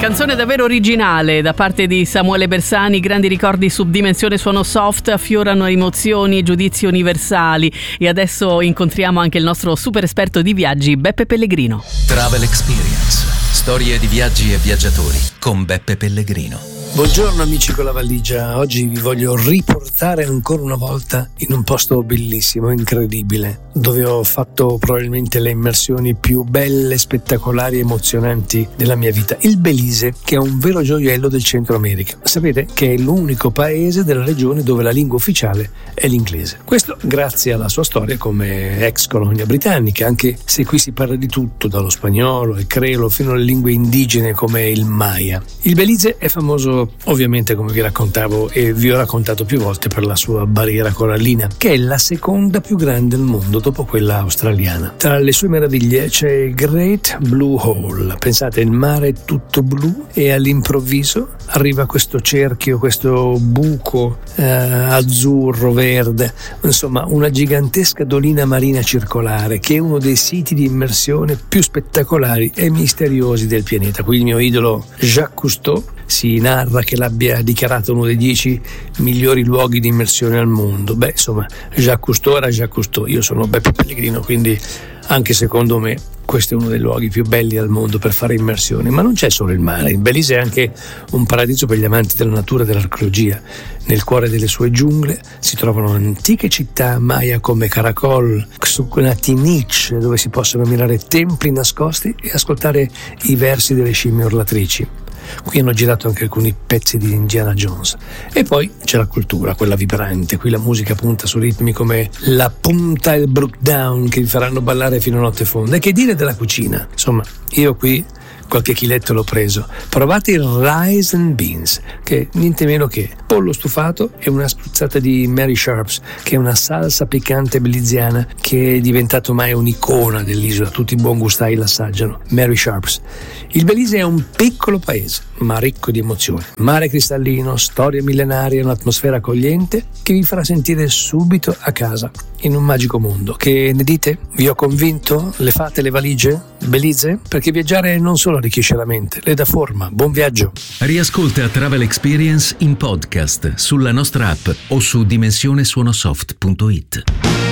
Canzone davvero originale da parte di Samuele Bersani, grandi ricordi su Dimensione Suono Soft, affiorano emozioni e giudizi universali. E adesso incontriamo anche il nostro super esperto di viaggi, Beppe Pellegrino. Travel Experience, storie di viaggi e viaggiatori con Beppe Pellegrino. Buongiorno amici con la valigia, oggi vi voglio riportare ancora una volta in un posto bellissimo, incredibile, dove ho fatto probabilmente le immersioni più belle, spettacolari e emozionanti della mia vita, il Belize, che è un vero gioiello del Centro America. Sapete che è l'unico paese della regione dove la lingua ufficiale è l'inglese. Questo grazie alla sua storia come ex colonia britannica, anche se qui si parla di tutto, dallo spagnolo, il creolo, fino alle lingue indigene come il Maya. Il Belize è famoso ovviamente, come vi raccontavo e vi ho raccontato più volte, per la sua barriera corallina, che è la seconda più grande al mondo dopo quella australiana. Tra le sue meraviglie c'è il Great Blue Hole. Pensate, il mare è tutto blu e all'improvviso arriva questo cerchio, questo buco azzurro, verde, insomma una gigantesca dolina marina circolare che è uno dei siti di immersione più spettacolari e misteriosi del pianeta. Qui il mio idolo Jacques Cousteau si narra che l'abbia dichiarato uno dei 10 migliori luoghi di immersione al mondo. Beh, insomma, Jacques Cousteau era Jacques Cousteau, io sono Beppe Pellegrino, quindi anche secondo me questo è uno dei luoghi più belli al mondo per fare immersione. Ma non c'è solo il mare, il Belize è anche un paradiso per gli amanti della natura e dell'archeologia. Nel cuore delle sue giungle si trovano antiche città maya come Caracol, Xucunatinich, dove si possono ammirare templi nascosti e ascoltare i versi delle scimmie urlatrici. Qui hanno girato anche alcuni pezzi di Indiana Jones. E poi c'è la cultura, quella vibrante. Qui la musica punta su ritmi come la punta e il Brook Down che vi faranno ballare fino a notte fonda. E che dire della cucina? Insomma, io qui qualche chiletto l'ho preso. Provate il rice and beans, che niente meno che pollo stufato e una spruzzata di Mary Sharps, che è una salsa piccante beliziana che è diventato ormai un'icona dell'isola. Tutti i buon gustai l'assaggiano. Mary Sharps. Il Belize è un piccolo paese, ma ricco di emozioni. Mare cristallino, storia millenaria, un'atmosfera accogliente che vi farà sentire subito a casa in un magico mondo. Che ne dite? Vi ho convinto? Le fate le valigie? Belize? Perché viaggiare non solo arricchisce la mente, le dà forma. Buon viaggio! Riascolta Travel Experience in podcast sulla nostra app o su dimensionesuonosoft.it.